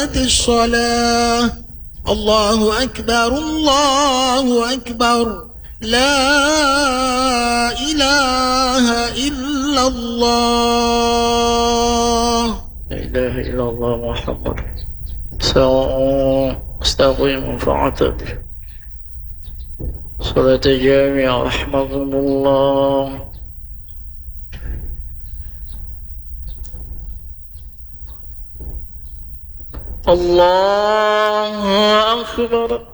الصلاة. الله أكبر الله أكبر، لا إله إلا الله. لا إله إلا الله محمد استقيم فاعتدل. صلاة جامعة رحمكم الله. الله أكبر.